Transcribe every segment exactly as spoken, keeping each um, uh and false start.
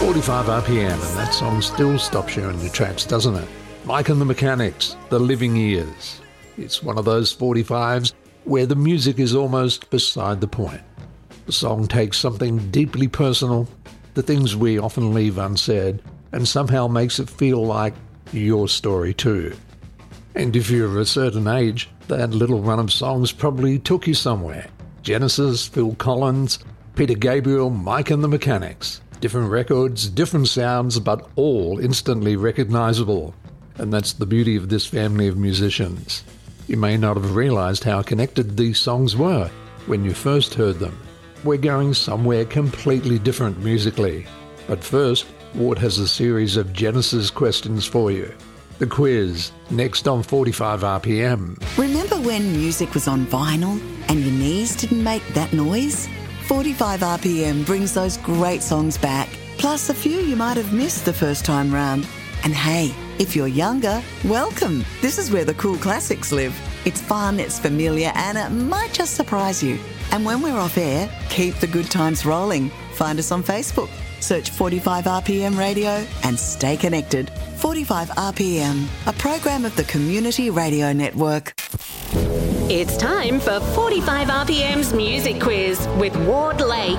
forty-five R P M, and that song still stops you in your tracks, doesn't it? Mike and the Mechanics, The Living Years. It's one of those forty-fives where the music is almost beside the point. The song takes something deeply personal, the things we often leave unsaid, and somehow makes it feel like your story too. And if you're of a certain age, that little run of songs probably took you somewhere. Genesis, Phil Collins, Peter Gabriel, Mike and the Mechanics. Different records, different sounds, but all instantly recognizable. And that's the beauty of this family of musicians. You may not have realized how connected these songs were when you first heard them. We're going somewhere completely different musically. But first, Ward has a series of Genesis questions for you. The quiz, next on forty-five R P M. Remember when music was on vinyl and your knees didn't make that noise? forty-five R P M brings those great songs back, plus a few you might have missed the first time round. And hey, if you're younger, welcome. This is where the cool classics live. It's fun, it's familiar, and it might just surprise you. And when we're off air, keep the good times rolling. Find us on Facebook. Search forty-five R P M Radio and stay connected. forty-five R P M, a program of the Community Radio Network. It's time for forty-five R P M's Music Quiz with Ward Lake.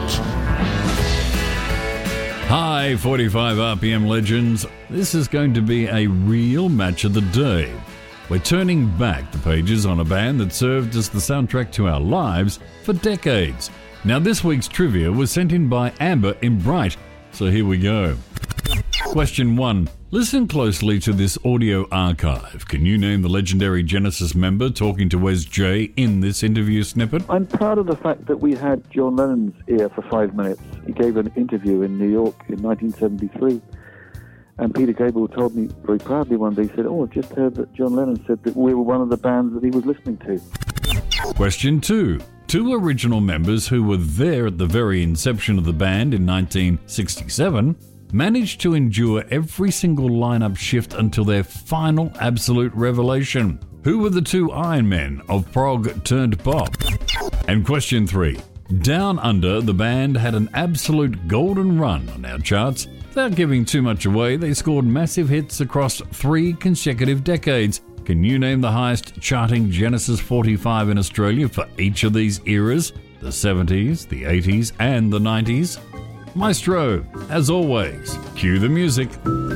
Hi, forty-five R P M legends. This is going to be a real match of the day. We're turning back the pages on a band that served as the soundtrack to our lives for decades. Now, this week's trivia was sent in by Amber in Bright, so here we go. Question one. Listen closely to this audio archive. Can you name the legendary Genesis member talking to Wes J in this interview snippet? I'm proud of the fact that we had John Lennon's ear for five minutes. He gave an interview in New York in nineteen seventy-three. And Peter Gabriel told me very proudly one day, he said, oh, I just heard that John Lennon said that we were one of the bands that he was listening to. Question two. Two original members who were there at the very inception of the band in nineteen sixty-seven managed to endure every single lineup shift until their final absolute revelation. Who were the two Iron Men of prog turned pop? And question three. Down Under, the band had an absolute golden run on our charts. Without giving too much away, they scored massive hits across three consecutive decades. Can you name the highest charting Genesis forty-five in Australia for each of these eras? The seventies, the eighties, and the nineties? Maestro, as always, cue the music.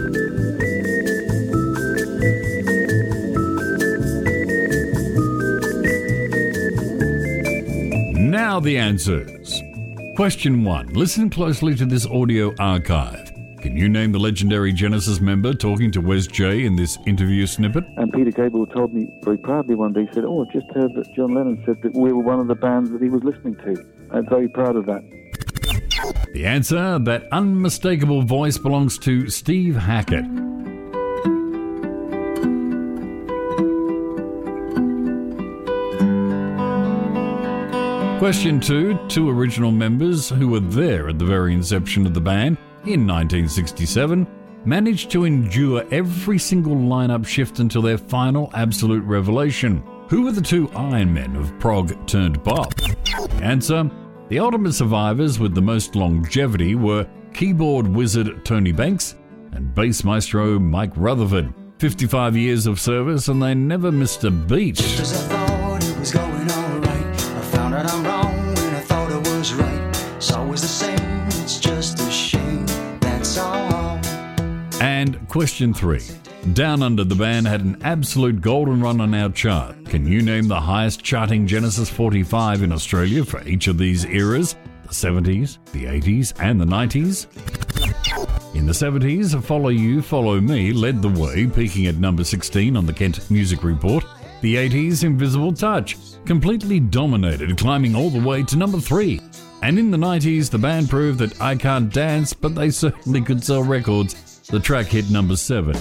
Now the answers. Question one. Listen closely to this audio archive. Can you name the legendary Genesis member talking to Wes J in this interview snippet? And Peter Gabriel told me very proudly one day, he said, oh, I just heard that John Lennon said that we were one of the bands that he was listening to. I'm very proud of that. The answer, that unmistakable voice belongs to Steve Hackett. Question two. Two original members who were there at the very inception of the band in nineteen sixty-seven managed to endure every single lineup shift until their final absolute revelation. Who were the two Iron Men of prog turned pop? Answer. The ultimate survivors with the most longevity were keyboard wizard Tony Banks and bass maestro Mike Rutherford. fifty-five years of service and they never missed a beat. Just as I thought it was going all right, I found out I'm wrong when I thought I was right. It's always the same, it's just a shame, that's all. And question three. Down Under, the band had an absolute golden run on our chart. Can you name the highest charting Genesis forty-five in Australia for each of these eras? The seventies, the eighties, and the nineties? In the seventies, Follow You, Follow Me led the way, peaking at number sixteen on the Kent Music Report. The eighties, Invisible Touch completely dominated, climbing all the way to number three. And in the nineties, the band proved that I can't dance, but they certainly could sell records. The track hit number seven.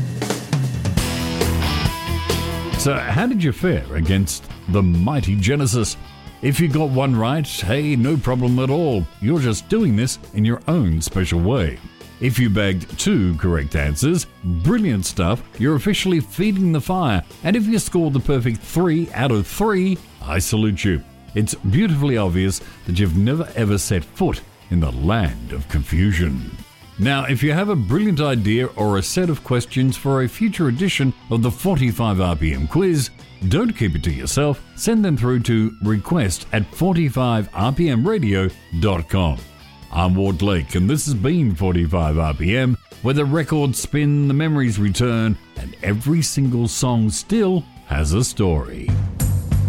So how did you fare against the mighty Genesis? If you got one right, hey, no problem at all. You're just doing this in your own special way. If you bagged two correct answers, brilliant stuff, you're officially feeding the fire. And if you scored the perfect three out of three, I salute you. It's beautifully obvious that you've never ever set foot in the land of confusion. Now, if you have a brilliant idea or a set of questions for a future edition of the forty-five R P M quiz, don't keep it to yourself. Send them through to request at forty-five r p m radio dot com. I'm Ward Lake, and this has been forty-five R P M, where the records spin, the memories return, and every single song still has a story.